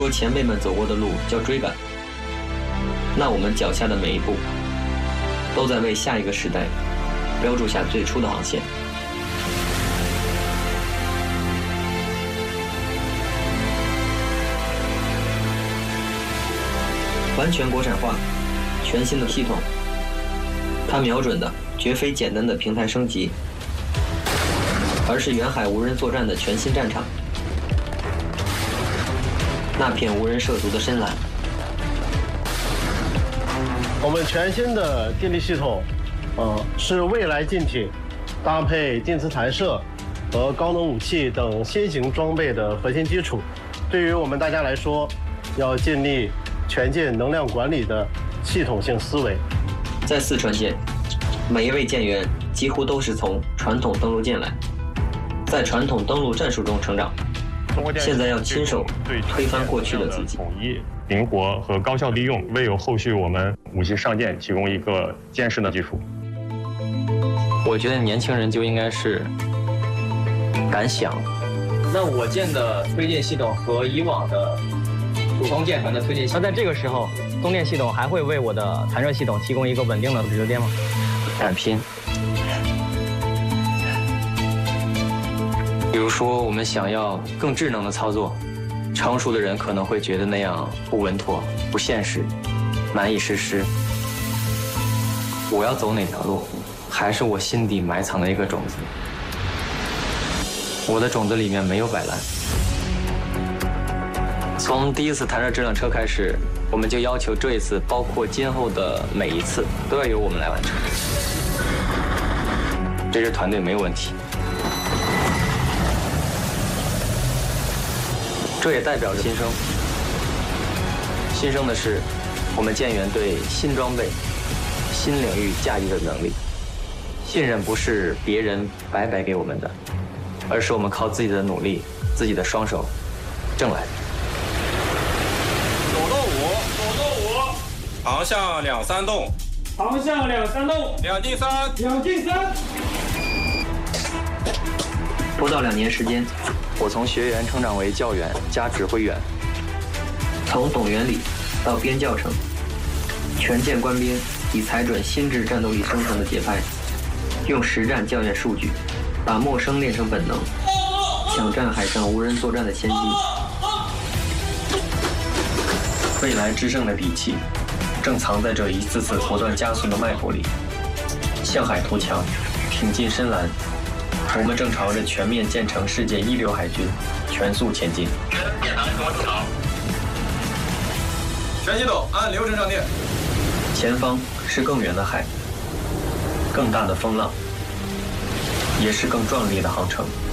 说前辈们走过的路叫追赶，那我们脚下的每一步，都在为下一个时代标注下最初的航线。完全国产化，全新的系统，它瞄准的绝非简单的平台升级，而是远海无人作战的全新战场。那片无人涉足的深蓝。 我们全新的电力系统，是未来舰艇搭配电磁弹射和高能武器等新型装备的核心基础。对于我们大家来说，要建立全舰能量管理的系统性思维。 在四川舰，每一位舰员几乎都是从传统登陆舰来，在传统登陆战术中成长。现在要亲手推翻过去的自己。 统一、灵活和高效利用，为有后续我们武器上舰提供一个坚实的基础。 我觉得年轻人就应该是敢想。 那我舰的推进系统和以往的普通舰船的推进系统， 那在这个时候，供电系统还会为我的弹射系统提供一个稳定的直流电吗？ 敢拼。比如说，我们想要更智能的操作，成熟的人可能会觉得那样不稳妥、不现实、难以实施。我要走哪条路，还是我心底埋藏的一个种子。我的种子里面没有摆烂。从第一次弹射质量车开始，我们就要求这一次，包括今后的每一次，都要由我们来完成。这支团队没有问题。这也代表着新生。新生的是我们舰员对新装备、新领域驾驭的能力。信任不是别人白白给我们的，而是我们靠自己的努力、自己的双手挣来的。 左舵5，航向2、3洞， 航向2、3洞 ，2进3， 2进3。 不到2年时间， 我从学员成长为教员加指挥员， 从懂原理到编教程，全舰官兵已踩准新质战斗力生成的节拍，用实战校验数据，把陌生练成本能，抢占海上无人作战的先机。未来制胜的底气，正藏在这一次次不断加速的脉搏里。向海图强，挺进深蓝，我们正朝着全面建成世界一流海军全速前进。 全系统按流程上电。 前方是更远的海，更大的风浪，也是更壮丽的航程。